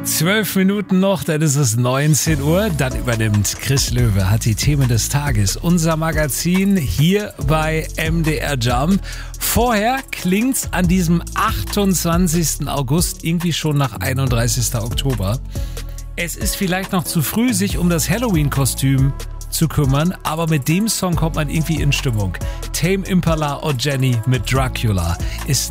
12 Minuten noch, dann ist es 19 Uhr. Dann übernimmt Chris Löwe, hat die Themen des Tages. Unser Magazin hier bei MDR Jump. Vorher klingt's an diesem 28. August irgendwie schon nach 31. Oktober. Es ist vielleicht noch zu früh, sich um das Halloween-Kostüm zu kümmern, aber mit dem Song kommt man irgendwie in Stimmung. Tame Impala und Jenny mit Dracula ist